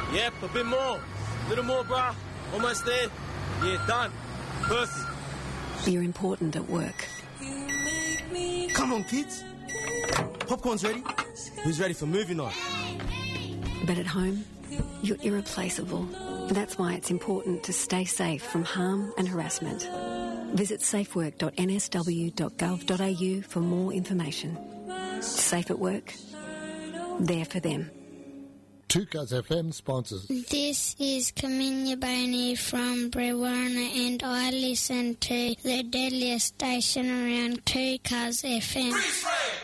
Yep, a bit more. Little more, brah. Almost there. Yeah, done. Perfect. You're important at work. Come on, kids. Popcorn's ready. Who's ready for movie night? But at home, you're irreplaceable. That's why it's important to stay safe from harm and harassment. Visit safework.nsw.gov.au for more information. Safe at work. There for them. 2Cuz FM sponsors. This is Kaminya Boney from Brewarna, and I listen to the deadliest station around 2Cuz FM.